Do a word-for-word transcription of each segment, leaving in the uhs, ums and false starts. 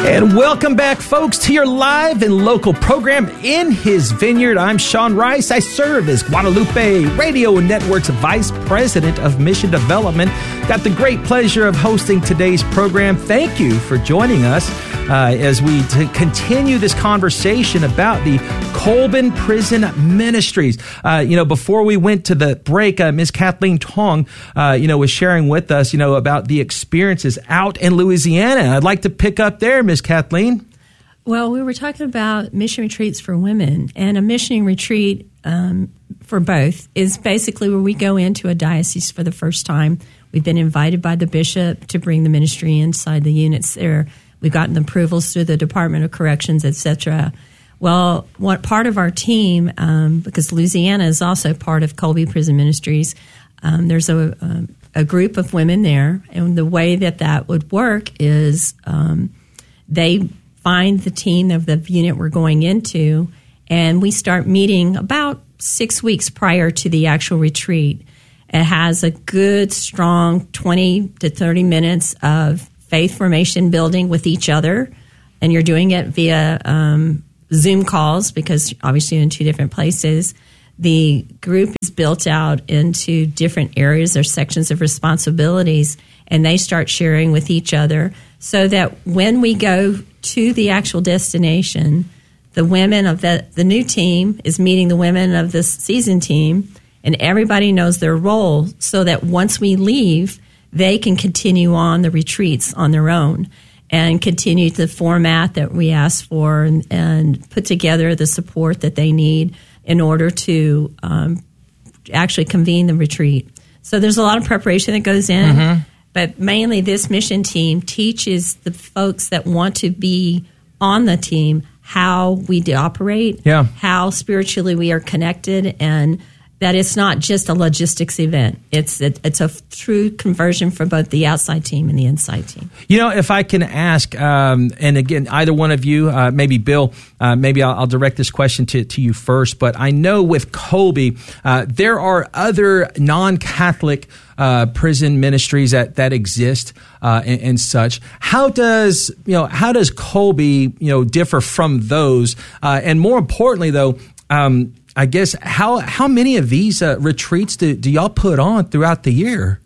And welcome back, folks, to your live and local program, In His Vineyard. I'm Sean Rice. I serve as Guadalupe Radio Network's Vice President of Mission Development. Got the great pleasure of hosting today's program. Thank you for joining us uh, as we t- continue this conversation about the Colburn Prison Ministries. Uh, you know, before we went to the break, uh, Miz Kathleen Tong, uh, you know, was sharing with us, you know, about the experiences out in Louisiana. I'd like to pick up there, Miz Kathleen. Well, we were talking about mission retreats for women, and a mission retreat um, for both is basically where we go into a diocese for the first time. We've been invited by the bishop to bring the ministry inside the units there. We've gotten approvals through the Department of Corrections, et cetera. Well, what part of our team, um, because Louisiana is also part of Colby Prison Ministries, um, there's a, a, a group of women there, and the way that that would work is um, they find the team of the unit we're going into, and we start meeting about six weeks prior to the actual retreat. It has a good, strong twenty to thirty minutes of faith formation building with each other, and you're doing it via um, Zoom calls because obviously you're in two different places. The group is built out into different areas or sections of responsibilities, and they start sharing with each other so that when we go to the actual destination, the women of the, the new team is meeting the women of the seasoned team, and everybody knows their role so that once we leave, they can continue on the retreats on their own and continue the format that we ask for and, and put together the support that they need in order to um, actually convene the retreat. So there's a lot of preparation that goes in, mm-hmm. but mainly this mission team teaches the folks that want to be on the team how we do operate, yeah. how spiritually we are connected, and that it's not just a logistics event. It's it, it's a true conversion for both the outside team and the inside team. You know, if I can ask, um, and again, either one of you, uh, maybe Bill, uh, maybe I'll, I'll direct this question to, to you first, but I know with Colby, uh, there are other non-Catholic uh, prison ministries that, that exist uh, and, and such. How does, you know, how does Colby, you know, differ from those? Uh, and more importantly, though, um, I guess, how how many of these uh, retreats do, do y'all put on throughout the year?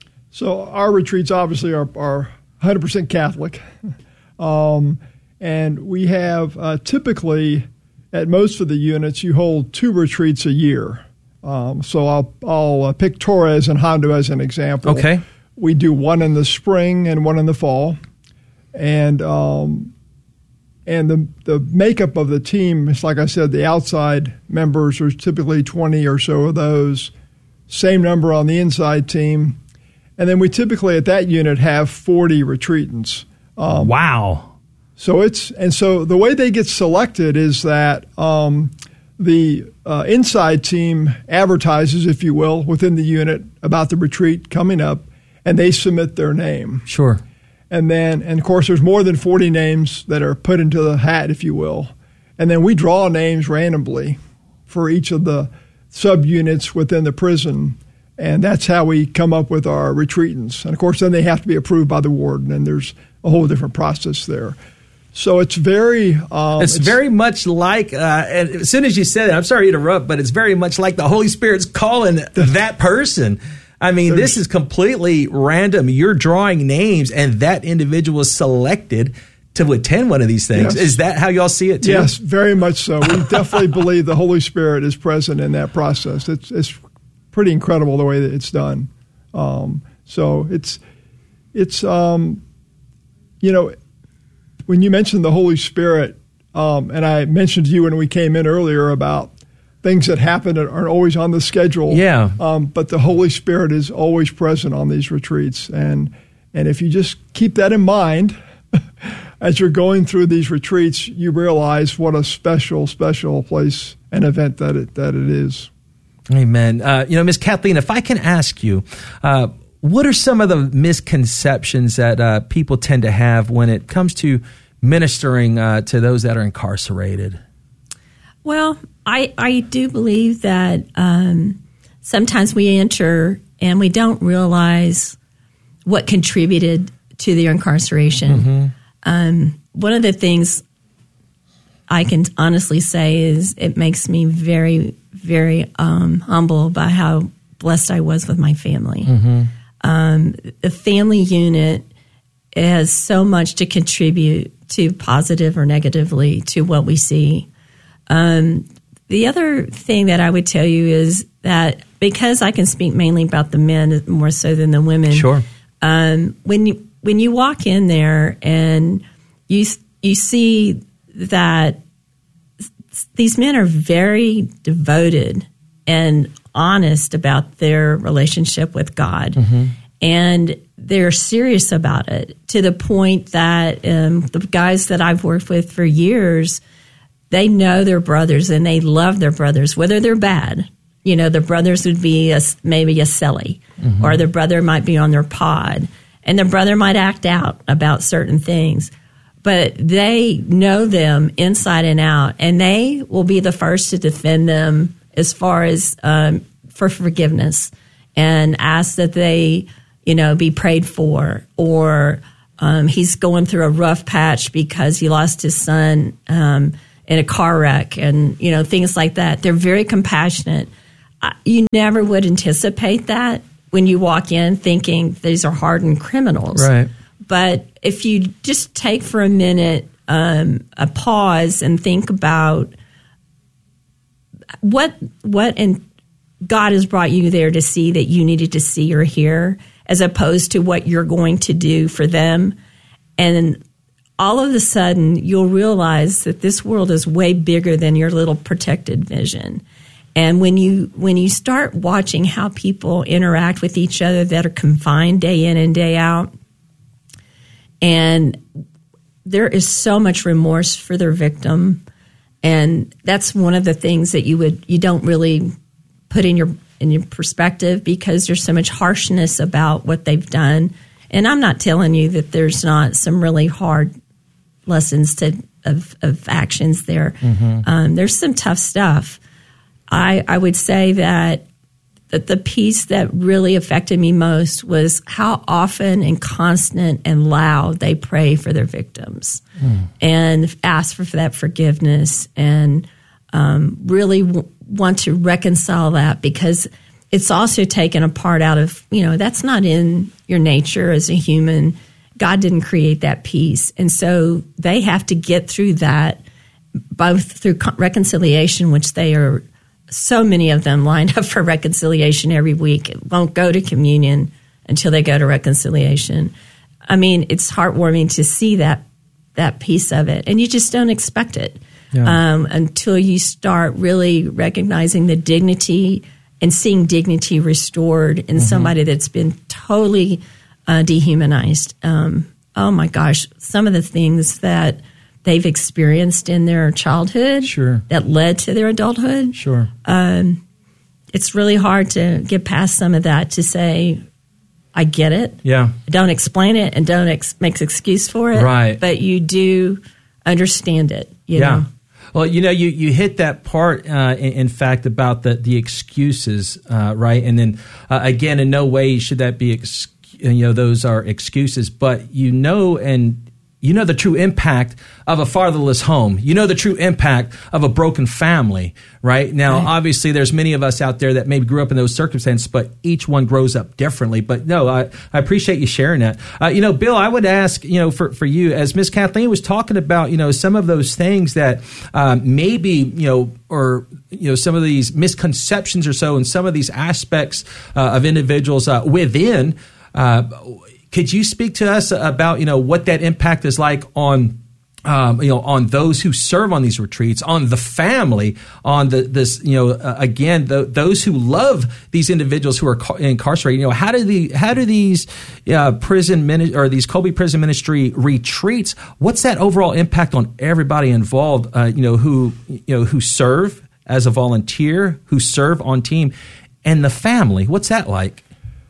So our retreats obviously are, are one hundred percent Catholic. Um, and we have uh, typically, at most of the units, you hold two retreats a year. Um, so I'll, I'll uh, pick Torres and Hondo as an example. Okay. We do one in the spring and one in the fall. And um And the the makeup of the team is, like I said, the outside members are typically twenty or so of those, same number on the inside team. And then we typically at that unit have forty retreatants. Um, wow. So it's, and so the way they get selected is that um, the uh, inside team advertises, if you will, within the unit about the retreat coming up, and they submit their name. Sure. And then, and of course, there's more than forty names that are put into the hat, if you will. And then we draw names randomly for each of the subunits within the prison. And that's how we come up with our retreatants. And of course, then they have to be approved by the warden, and there's a whole different process there. So it's very... Um, it's, it's very much like, uh, and as soon as you said it, I'm sorry to interrupt, but it's very much like the Holy Spirit's calling that person. I mean, There's, this is completely random. You're drawing names, and that individual is selected to attend one of these things. Yes. Is that how y'all see it, too? Yes, very much so. We definitely believe the Holy Spirit is present in that process. It's it's pretty incredible the way that it's done. Um, so it's, it's um, you know, when you mentioned the Holy Spirit, um, and I mentioned to you when we came in earlier about things that happen that aren't always on the schedule. Yeah. Um, but the Holy Spirit is always present on these retreats. And and if you just keep that in mind as you're going through these retreats, you realize what a special, special place and event that it that it is. Amen. Uh, you know, Miz Kathleen, if I can ask you, uh, what are some of the misconceptions that uh, people tend to have when it comes to ministering uh, to those that are incarcerated? Well, I, I do believe that um, sometimes we enter and we don't realize what contributed to their incarceration. Mm-hmm. Um, one of the things I can honestly say is it makes me very, very um, humble by how blessed I was with my family. Mm-hmm. Um, the family unit has so much to contribute to positive or negatively to what we see. Um, the other thing that I would tell you is that because I can speak mainly about the men more so than the women. Sure. Um, when you when you walk in there and you you see that these men are very devoted and honest about their relationship with God, mm-hmm. and they're serious about it to the point that um, the guys that I've worked with for years, they know their brothers and they love their brothers, whether they're bad. You know, their brothers would be a, maybe a celly, mm-hmm. or their brother might be on their pod, and their brother might act out about certain things. But they know them inside and out, and they will be the first to defend them as far as um, for forgiveness and ask that they, you know, be prayed for, or um, he's going through a rough patch because he lost his son um, in a car wreck, and, you know, things like that. They're very compassionate. You never would anticipate that when you walk in thinking these are hardened criminals. Right. But if you just take for a minute um, a pause and think about what what and God has brought you there to see that you needed to see or hear, as opposed to what you're going to do for them, and all of a sudden you'll realize that this world is way bigger than your little protected vision. And when you when you start watching how people interact with each other that are confined day in and day out, and there is so much remorse for their victim, and that's one of the things that you would you don't really put in your in your perspective, because there's so much harshness about what they've done. And I'm not telling you that there's not some really hard lessons to of, of actions there. Mm-hmm. Um, there's some tough stuff. I, I would say that, that the piece that really affected me most was how often and constant and loud they pray for their victims, mm. and ask for, for that forgiveness, and um, really w- want to reconcile that, because it's also taken a part out of, you know, that's not in your nature as a human. God didn't create that peace. And so they have to get through that, both through con- reconciliation, which they are, so many of them lined up for reconciliation every week. It won't go to communion until they go to reconciliation. I mean, it's heartwarming to see that that piece of it, and you just don't expect it yeah. um, until you start really recognizing the dignity and seeing dignity restored in mm-hmm. somebody that's been totally uh, dehumanized. Um, oh my gosh, some of the things that they've experienced in their childhood sure. that led to their adulthood. Sure. Um, it's really hard to get past some of that, to say, I get it. Yeah. Don't explain it and don't ex- make excuse for it. Right. But you do understand it. You yeah. know? Well, you know, you, you hit that part, uh, in, in fact, about the, the excuses, uh, right? And then, uh, again, in no way should that be, ex- you know, those are excuses, but you know, and you know the true impact of a fatherless home. You know the true impact of a broken family, right? Now, right. obviously, there's many of us out there that maybe grew up in those circumstances, but each one grows up differently. But no, I, I appreciate you sharing that. Uh, you know, Bill, I would ask, you know, for, for you, as Miss Kathleen was talking about, you know, some of those things that um, maybe, you know, or, you know, some of these misconceptions or so, and some of these aspects uh, of individuals uh, within, uh could you speak to us about, you know, what that impact is like on, um, you know, on those who serve on these retreats, on the family, on the this, you know, uh, again, the, those who love these individuals who are car- incarcerated. You know, how do the how do these uh, prison mini- or these Kolbe Prison Ministry retreats? What's that overall impact on everybody involved? Uh, you know, who you know who serve as a volunteer, who serve on team, and the family. What's that like?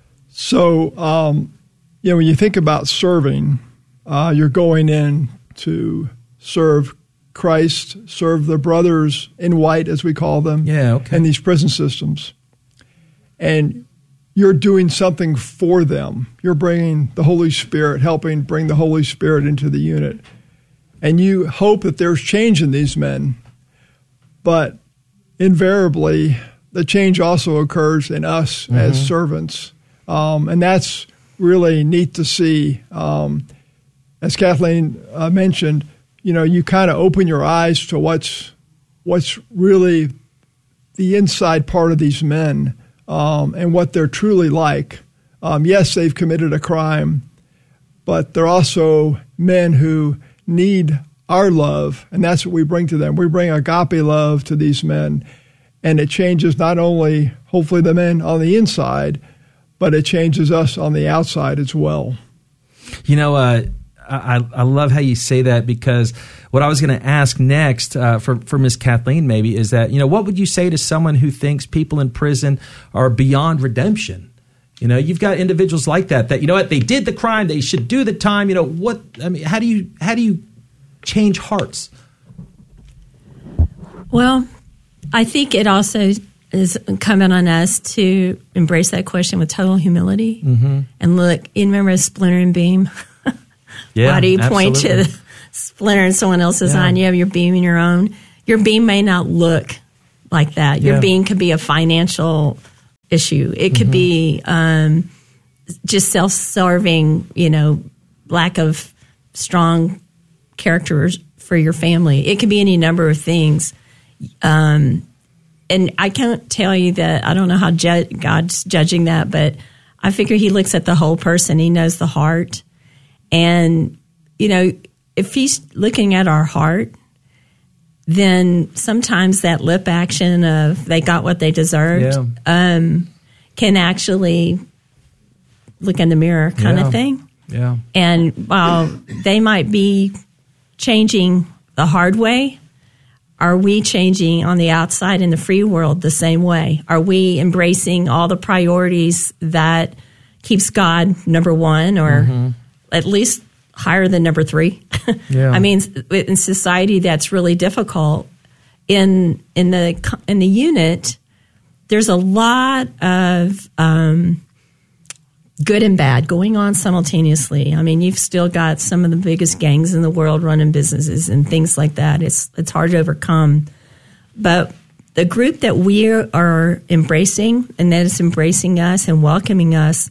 So. Um You know, when you think about serving, uh, you're going in to serve Christ, serve the brothers in white, as we call them, yeah, okay. in these prison systems. And you're doing something for them. You're bringing the Holy Spirit, helping bring the Holy Spirit into the unit. And you hope that there's change in these men. But invariably, the change also occurs in us mm-hmm. as servants. Um, and that's really neat to see. Um, as Kathleen uh, mentioned, you know, you kind of open your eyes to what's what's really the inside part of these men um, and what they're truly like. Um, yes, they've committed a crime, but they're also men who need our love, and that's what we bring to them. We bring agape love to these men, and it changes not only, hopefully, the men on the inside, but it changes us on the outside as well. You know, uh, I, I love how you say that, because what I was going to ask next uh, for, for Miss Kathleen maybe is that, you know, what would you say to someone who thinks people in prison are beyond redemption? You know, you've got individuals like that, that, you know what, they did the crime, they should do the time. You know, what, I mean, how do you, how do you change hearts? Well, I think it also is incumbent on us to embrace that question with total humility mm-hmm. and look. You remember a splinter and beam? Yeah, why do you absolutely. point to the splinter in someone else's yeah. eye and you have your beam in your own? Your beam may not look like that. Your yeah. beam could be a financial issue. It could mm-hmm. be um, just self-serving, you know, lack of strong characters for your family. It could be any number of things. Um, and I can't tell you that, I don't know how ju- God's judging that, but I figure he looks at the whole person. He knows the heart. And, you know, if he's looking at our heart, then sometimes that lip action of they got what they deserved yeah. um, can actually look in the mirror kind yeah. of thing. Yeah. And while they might be changing the hard way, are we changing on the outside in the free world the same way? Are we embracing all the priorities that keeps God number one, or mm-hmm. at least higher than number three? Yeah. I mean, in society that's really difficult. In in the in the unit, there's a lot of um, good and bad going on simultaneously. I mean, you've still got some of the biggest gangs in the world running businesses and things like that. It's it's hard to overcome. But the group that we are embracing, and that is embracing us and welcoming us,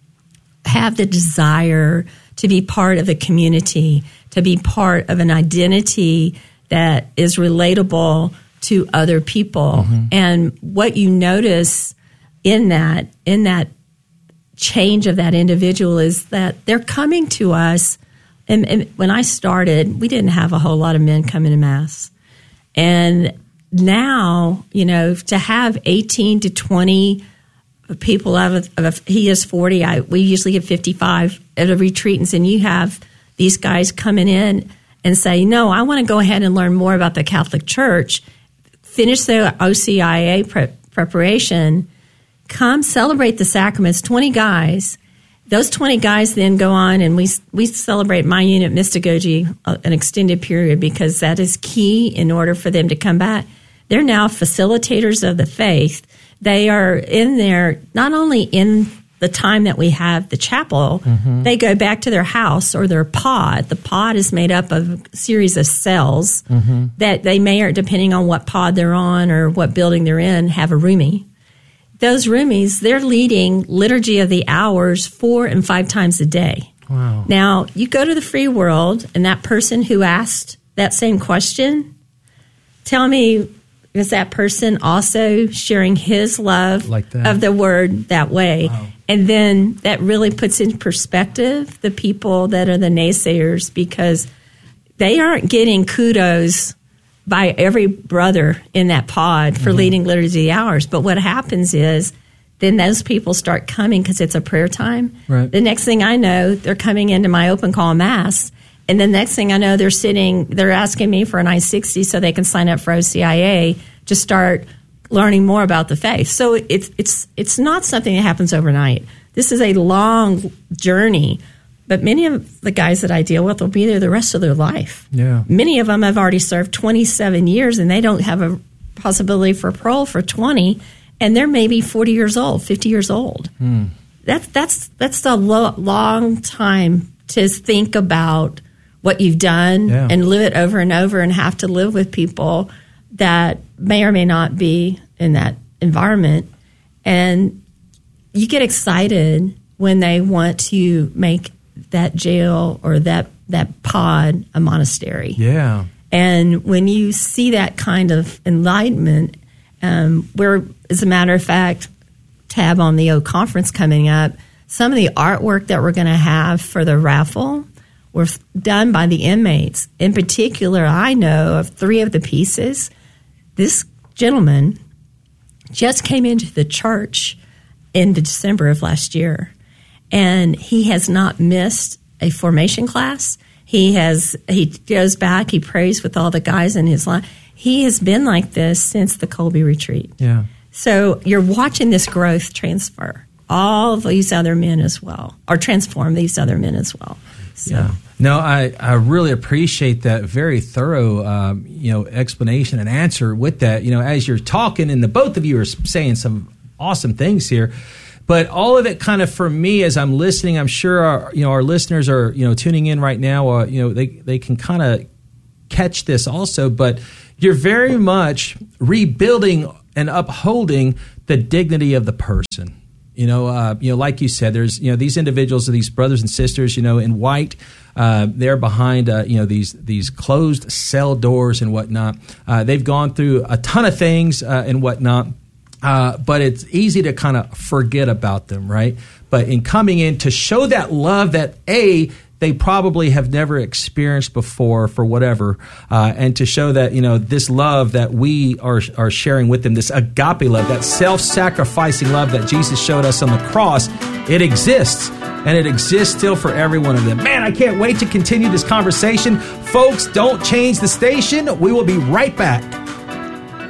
have the desire to be part of the community, to be part of an identity that is relatable to other people. Mm-hmm. And what you notice in that, in that change of that individual is that they're coming to us. And, and when I started, we didn't have a whole lot of men coming to Mass. And now, you know, to have eighteen to twenty people out of, of he is forty, I, we usually get fifty-five at a retreat, and you have these guys coming in and say, no, I want to go ahead and learn more about the Catholic Church, finish their O C I A pre- preparation, come celebrate the sacraments, twenty guys. Those twenty guys then go on, and we we celebrate my unit, Mystagogy, an extended period, because that is key in order for them to come back. They're now facilitators of the faith. They are in there, not only in the time that we have the chapel, mm-hmm. they go back to their house or their pod. The pod is made up of a series of cells mm-hmm. that they may, or depending on what pod they're on or what building they're in, have a roomie. Those roomies, they're leading Liturgy of the Hours four and five times a day. Wow. Now, you go to the free world, and that person who asked that same question, tell me, is that person also sharing his love like that. Of the word that way? Wow. And then that really puts in perspective the people that are the naysayers, because they aren't getting kudos by every brother in that pod for mm-hmm. leading Liturgy of the Hours. But what happens is then those people start coming because it's a prayer time. Right. The next thing I know, they're coming into my open call Mass. And the next thing I know, they're sitting, they're asking me for an I sixty so they can sign up for O C I A to start learning more about the faith. So it's it's it's not something that happens overnight. This is a long journey. But many of the guys that I deal with will be there the rest of their life. Yeah. Many of them have already served twenty-seven years, and they don't have a possibility for parole for twenty. and they're maybe forty years old, fifty years old. Mm. That's that's that's a lo- long time to think about what you've done yeah. and live it over and over, and have to live with people that may or may not be in that environment. And you get excited when they want to make that jail or that, that pod a monastery. Yeah. And when you see that kind of enlightenment, um, where, as a matter of fact, tab on the O conference coming up, some of the artwork that we're going to have for the raffle were done by the inmates. In particular, I know of three of the pieces. This gentleman just came into the church in December of last year, and he has not missed a formation class. He has, he goes back, he prays with all the guys in his life. He has been like this since the Colby retreat. Yeah. So you're watching this growth transfer all of these other men as well, or transform these other men as well. So. Yeah. No, I, I really appreciate that very thorough, um, you know, explanation and answer with that. You know, as you're talking, and the both of you are saying some awesome things here, but all of it kind of, for me, as I'm listening, I'm sure our, you know, our listeners are, you know, tuning in right now. Uh, you know, they they can kind of catch this also, but you're very much rebuilding and upholding the dignity of the person. You know, uh, you know, like you said, there's, you know, these individuals, these brothers and sisters, you know, in white, uh, they're behind, uh, you know, these these closed cell doors and whatnot. Uh, they've gone through a ton of things uh, and whatnot, uh, but it's easy to kind of forget about them, right? But in coming in to show that love that, A, they probably have never experienced before for whatever, uh, and to show that, you know, this love that we are are sharing with them, this agape love, that self-sacrificing love that Jesus showed us on the cross, it exists, and it exists still for every one of them. Man, I can't wait to continue this conversation. Folks, don't change the station. We will be right back.